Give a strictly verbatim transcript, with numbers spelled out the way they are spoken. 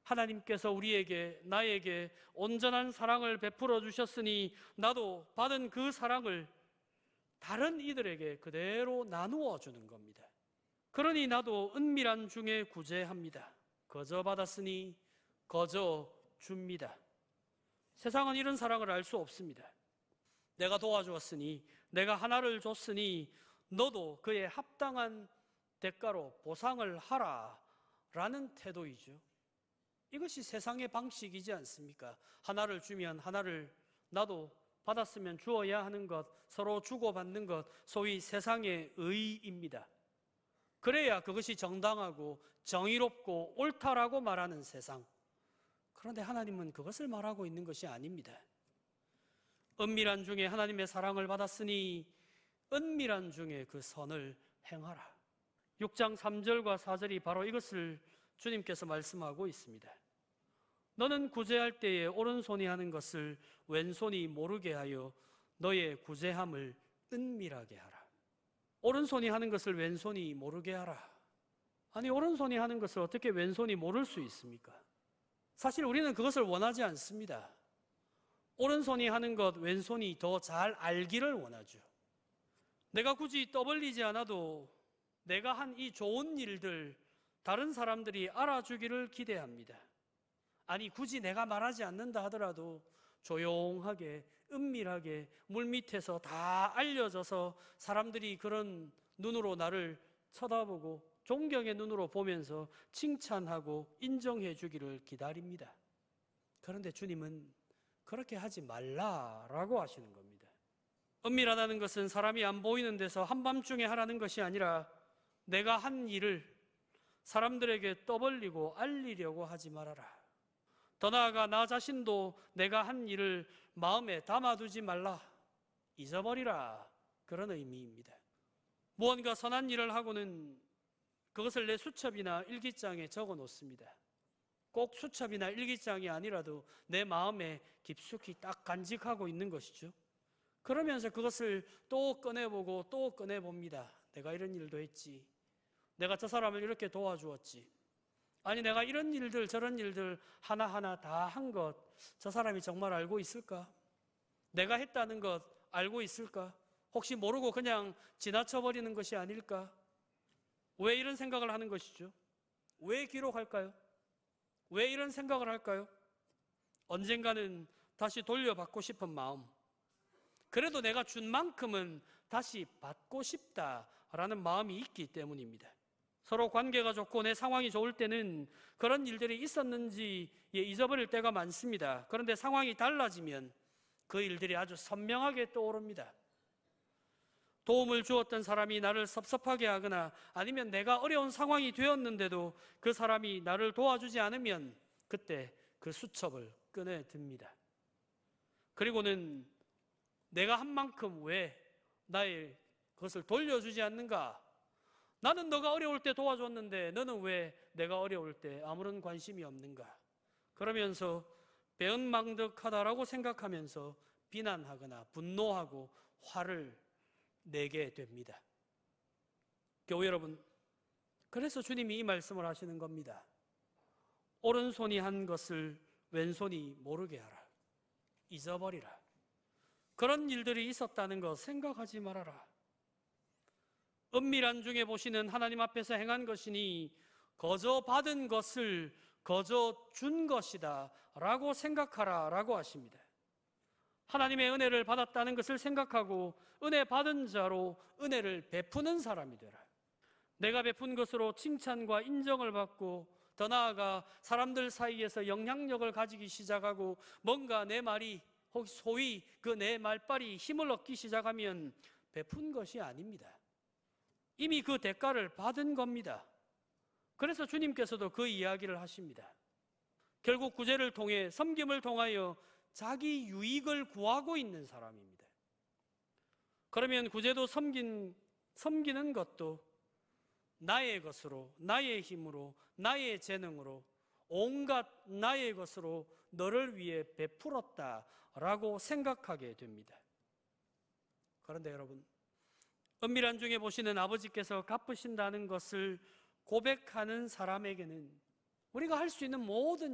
하나님께서 우리에게, 나에게 온전한 사랑을 베풀어 주셨으니 나도 받은 그 사랑을 다른 이들에게 그대로 나누어 주는 겁니다. 그러니 나도 은밀한 중에 구제합니다. 거저 받았으니 거저 줍니다. 세상은 이런 사랑을 알 수 없습니다. 내가 도와주었으니, 내가 하나를 줬으니 너도 그에 합당한 대가로 보상을 하라 라는 태도이죠. 이것이 세상의 방식이지 않습니까? 하나를 주면 하나를, 나도 받았으면 주어야 하는 것, 서로 주고받는 것, 소위 세상의 의입니다. 그래야 그것이 정당하고 정의롭고 옳다라고 말하는 세상. 그런데 하나님은 그것을 말하고 있는 것이 아닙니다. 은밀한 중에 하나님의 사랑을 받았으니 은밀한 중에 그 선을 행하라. 육 장 삼 절과 사 절이 바로 이것을 주님께서 말씀하고 있습니다. 너는 구제할 때에 오른손이 하는 것을 왼손이 모르게 하여 너의 구제함을 은밀하게 하라. 오른손이 하는 것을 왼손이 모르게 하라. 아니, 오른손이 하는 것을 어떻게 왼손이 모를 수 있습니까? 사실 우리는 그것을 원하지 않습니다. 오른손이 하는 것, 왼손이 더 잘 알기를 원하죠. 내가 굳이 떠벌리지 않아도 내가 한 이 좋은 일들 다른 사람들이 알아주기를 기대합니다. 아니, 굳이 내가 말하지 않는다 하더라도 조용하게, 은밀하게 물밑에서 다 알려져서 사람들이 그런 눈으로 나를 쳐다보고 존경의 눈으로 보면서 칭찬하고 인정해 주기를 기다립니다. 그런데 주님은 그렇게 하지 말라라고 하시는 겁니다. 은밀하다는 것은 사람이 안 보이는 데서 한밤중에 하라는 것이 아니라 내가 한 일을 사람들에게 떠벌리고 알리려고 하지 말아라. 더 나아가 나 자신도 내가 한 일을 마음에 담아두지 말라, 잊어버리라, 그런 의미입니다. 무언가 선한 일을 하고는 그것을 내 수첩이나 일기장에 적어 놓습니다. 꼭 수첩이나 일기장이 아니라도 내 마음에 깊숙이 딱 간직하고 있는 것이죠. 그러면서 그것을 또 꺼내보고 또 꺼내봅니다. 내가 이런 일도 했지, 내가 저 사람을 이렇게 도와주었지, 아니 내가 이런 일들 저런 일들 하나하나 다 한 것 저 사람이 정말 알고 있을까? 내가 했다는 것 알고 있을까? 혹시 모르고 그냥 지나쳐버리는 것이 아닐까? 왜 이런 생각을 하는 것이죠? 왜 기록할까요? 왜 이런 생각을 할까요? 언젠가는 다시 돌려받고 싶은 마음, 그래도 내가 준 만큼은 다시 받고 싶다라는 마음이 있기 때문입니다. 서로 관계가 좋고 내 상황이 좋을 때는 그런 일들이 있었는지 잊어버릴 때가 많습니다. 그런데 상황이 달라지면 그 일들이 아주 선명하게 떠오릅니다. 도움을 주었던 사람이 나를 섭섭하게 하거나 아니면 내가 어려운 상황이 되었는데도 그 사람이 나를 도와주지 않으면 그때 그 수첩을 꺼내듭니다. 그리고는 내가 한 만큼 왜 나의 그것을 돌려주지 않는가? 나는 너가 어려울 때 도와줬는데 너는 왜 내가 어려울 때 아무런 관심이 없는가? 그러면서 배은망덕하다라고 생각하면서 비난하거나 분노하고 화를 내게 됩니다. 교회 여러분, 그래서 주님이 이 말씀을 하시는 겁니다. 오른손이 한 것을 왼손이 모르게 하라, 잊어버리라. 그런 일들이 있었다는 것 생각하지 말아라. 은밀한 중에 보시는 하나님 앞에서 행한 것이니 거저 받은 것을 거저 준 것이다 라고 생각하라 라고 하십니다. 하나님의 은혜를 받았다는 것을 생각하고 은혜 받은 자로 은혜를 베푸는 사람이 되라. 내가 베푼 것으로 칭찬과 인정을 받고 더 나아가 사람들 사이에서 영향력을 가지기 시작하고 뭔가 내 말이 혹시 소위 그 내 말빨이 힘을 얻기 시작하면 베푼 것이 아닙니다. 이미 그 대가를 받은 겁니다. 그래서 주님께서도 그 이야기를 하십니다. 결국 구제를 통해, 섬김을 통하여 자기 유익을 구하고 있는 사람입니다. 그러면 구제도 섬긴, 섬기는 것도 나의 것으로, 나의 힘으로, 나의 재능으로, 온갖 나의 것으로 너를 위해 베풀었다라고 생각하게 됩니다. 그런데 여러분, 은밀한 중에 보시는 아버지께서 갚으신다는 것을 고백하는 사람에게는 우리가 할 수 있는 모든